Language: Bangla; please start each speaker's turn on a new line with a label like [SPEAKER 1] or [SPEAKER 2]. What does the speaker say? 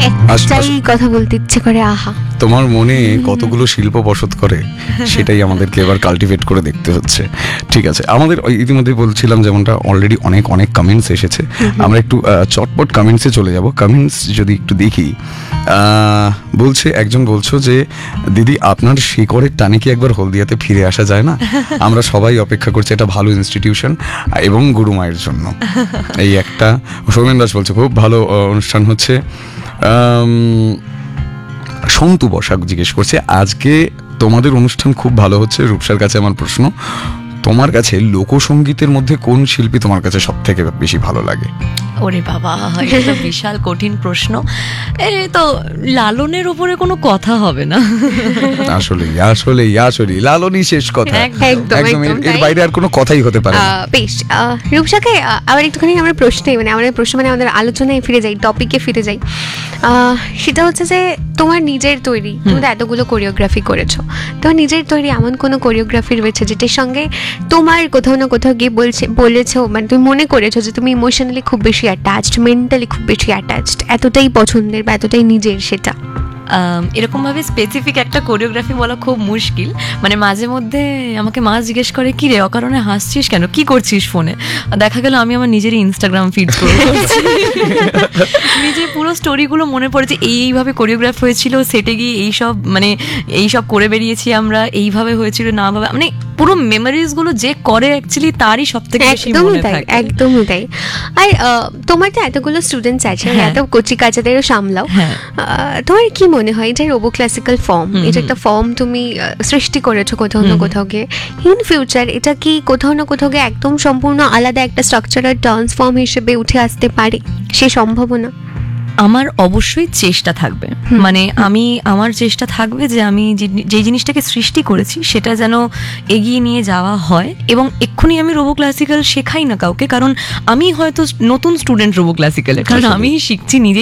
[SPEAKER 1] একটাই কথা বলতে ইচ্ছে করে, আহা।
[SPEAKER 2] তোমার মনে কতগুলো শিল্প বসত করে সেটাই আমাদেরকে এবার কাল্টিভেট করে দেখতে হচ্ছে। ঠিক আছে, আমাদের ইতিমধ্যে বলছিলাম যেমনটা অলরেডি অনেক অনেক কমেন্টস এসেছে, আমরা একটু চটপট কমেন্টসে চলে যাব। কমেন্টস যদি একটু দেখি, বলছে একজন বলছো যে দিদি আপনার শিকড়ের টানে কি একবার হলদিয়াতে ফিরে আসা যায় না? আমরা সবাই অপেক্ষা করছি, এটা ভালো ইনস্টিটিউশন এবং গুরু মায়ের জন্য। এই একটা সৌমেন দাস বলছে খুব ভালো অনুষ্ঠান হচ্ছে। সন্তু বসাক জিজ্ঞেস করছে আজকে তোমাদের অনুষ্ঠান খুব ভালো হচ্ছে। রূপসার কাছে আমার প্রশ্ন, তোমার কাছে লোকসঙ্গীতের মধ্যে কোন শিল্পী তোমার কাছে সব থেকে বেশি ভালো লাগে?
[SPEAKER 3] ওরে বাবা, এটা তো বিশাল কঠিন প্রশ্ন। এই তো লালনের উপরে কোনো কথা হবে না।
[SPEAKER 2] আসলে লালনই শেষ কথা, একদম এর বাইরে আর কোনো কথাই হতে পারে না।
[SPEAKER 1] বেশ, রূপসাকে আবার একটুখানি আমরা আমাদের আলোচনায় ফিরে যাই, টপিকে ফিরে যাই। সেটা হচ্ছে যে তোমার নিজের তৈরি, তুমি এতগুলো কোরিওগ্রাফি করেছো, তোমার নিজের তৈরি এমন কোনো কোরিওগ্রাফি রয়েছে যেটার সঙ্গে তোমার কোথাও না কোথাও গিয়ে বলেছো, মানে তুমি মনে করেছো যে তুমি ইমোশনালি খুব বেশি অ্যাটাচড, মেন্টালি খুব বেশি অ্যাটাচড, এতটাই পছন্দের বা এতটাই নিজের সেটা?
[SPEAKER 3] এরকমভাবে স্পেসিফিক একটা কোরিওগ্রাফি বলা খুব মুশকিল। মানে মাঝে মধ্যে আমাকে মা জিজ্ঞেস করে, কি রে অকারণে হাসছিস কেন, কি করছিস ফোনে? দেখা গেল আমি আমার নিজেরই ইনস্টাগ্রাম ফিড করে নিজের পুরো স্টোরিগুলো মনে পড়েছে, এইভাবে কোরিওগ্রাফ হয়েছিল, সেটে গিয়ে এইসব করে বেরিয়েছি আমরা, এইভাবে হয়েছিল না ভাবে, মানে পুরো মেমোরিজ গুলো যে করে অ্যাকচুয়ালি তারই সব থেকে বেশি মনে থাকে।
[SPEAKER 1] একদমই তাই। আর তোমার তো এতগুলো স্টুডেন্টস আছে, এত কচি কাচাদেরও সামলাও, তোমার কি মনে হয় যে রোবো ক্লাসিক্যাল ফর্ম, এটা একটা ফর্ম তুমি সৃষ্টি করেছো কোথাও না কোথাও গিয়ে, ইন ফিউচার এটা কি কোথাও না কোথাও গিয়ে একদম সম্পূর্ণ আলাদা একটা স্ট্রাকচারাল ডান্স ফর্ম হিসেবে উঠে আসতে পারে, সে সম্ভাবনা?
[SPEAKER 3] আমার অবশ্যই চেষ্টা থাকবে, মানে আমার চেষ্টা থাকবে যে আমি যে জিনিসটাকে সৃষ্টি করেছি সেটা যেন এগিয়ে নিয়ে যাওয়া হয়। এবং এক্ষুনি আমি রোবো ক্লাসিক্যাল শেখাই না কাউকে, কারণ আমি হয়তো নতুন স্টুডেন্ট রোবো ক্লাসিক্যালের, কারণ আমি শিখছি, নিজেই